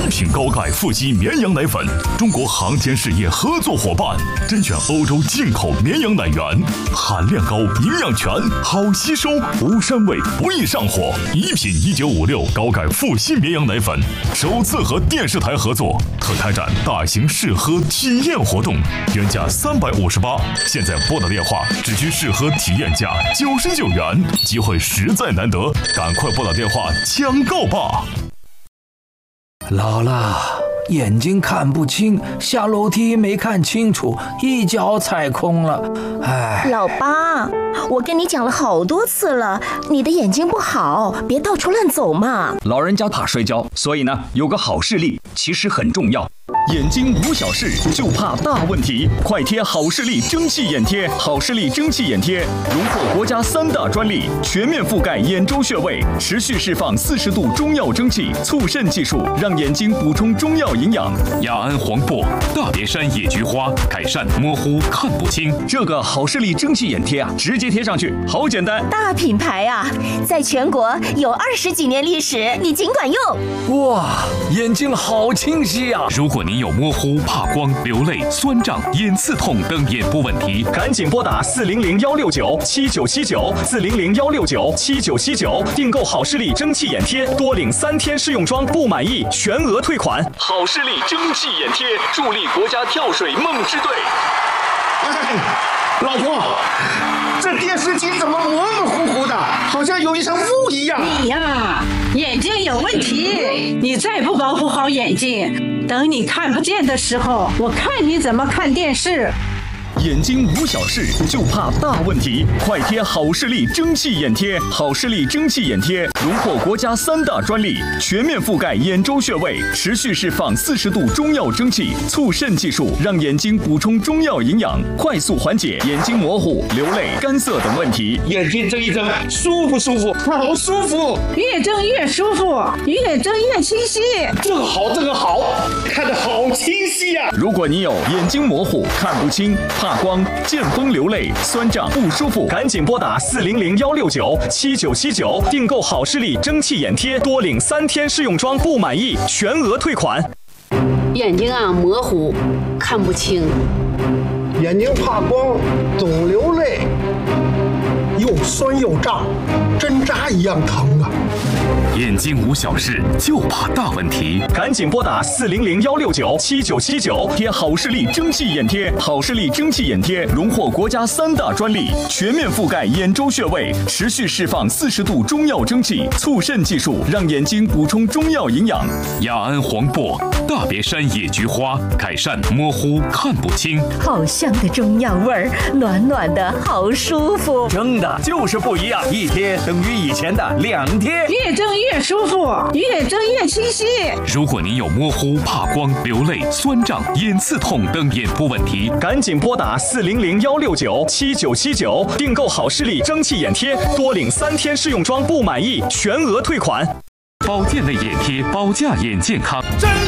品高钙富硒绵羊奶粉，中国航天事业合作伙伴，甄选欧洲进口绵羊奶源，含量高，营养全，好吸收，无膻味，不易上火。一品1956高钙富硒绵羊奶粉首次和电视台合作，特开展大型试喝体验活动，原价358，现在拨打电话只需试喝体验价99元，机会实在难得，赶快拨打电话抢购吧！ 姥姥，眼睛看不清，下楼梯没看清楚，一脚踩空了。哎， 老八，我跟你讲了好多次了，你的眼睛不好，别到处乱走嘛。 老人家怕摔跤，所以呢，有个好视力其实很重要。眼睛无小事，就怕大问题。快贴好视力蒸汽眼贴，好视力蒸汽眼贴荣获国家3大专利，全面覆盖眼周穴位，持续释放40度中药蒸汽，促肾技术，让眼睛补充中药营养。 雅安黄柏、大别山野菊花，改善模糊看不清。 这个好视力蒸汽眼贴啊，直接贴上去，好简单。 大品牌啊，在全国有20几年历史，你尽管用。 哇，眼睛好清晰啊！ 如果您有模糊、怕光、流泪、酸胀、眼刺痛等眼部问题， 赶紧拨打400-169-7979，400-169-7979，订购好视力蒸汽眼贴，多领3天试用装，不满意全额退款。好视力蒸汽眼贴，助力国家跳水梦之队。 老婆，这电视机怎么模模糊糊的，好像有一层雾一样。 你呀，眼睛有问题，你再不保护好眼睛，等你看不见的时候，我看你怎么看电视。 眼睛无小事，就怕大问题。快贴好视力蒸汽眼贴，好视力蒸汽眼贴荣获国家3大专利，全面覆盖眼周穴位，持续释放40度中药蒸汽，促肾技术，让眼睛补充中药营养，快速缓解眼睛模糊、流泪、干涩等问题。 眼睛睁一睁，舒服舒服，好舒服， 越睁越舒服，越睁越清晰。 这个好，这个好，看得好清晰呀！ 如果你有眼睛模糊、看不清、怕光、见风流泪、酸胀不舒服，赶紧拨打400-169-7979，订购好视力蒸汽眼贴，多领3天试用装，不满意全额退款。 眼睛啊模糊，看不清， 眼睛怕光，总流泪，又酸又胀，针扎一样疼啊！ 眼睛无小事，就怕大问题。 赶紧拨打400-169-7979，贴好视力蒸汽眼贴。好视力蒸汽眼贴荣获国家3大专利，全面覆盖眼周穴位，持续释放40度中药蒸汽，促肾技术，让眼睛补充中药营养。 雅安黄柏、大别山野菊花，改善模糊看不清。 好香的中药味儿，暖暖的，好舒服。 真的就是不一样，一贴等于以前的2贴。 越睁越舒服，越睁越清晰。 如果您有模糊、怕光、流泪、酸胀、眼刺痛等眼部问题， 赶紧拨打400-169-7979，订购好视力蒸汽眼贴，多领3天试用装，不满意全额退款。 保健类眼贴，保驾眼健康。 真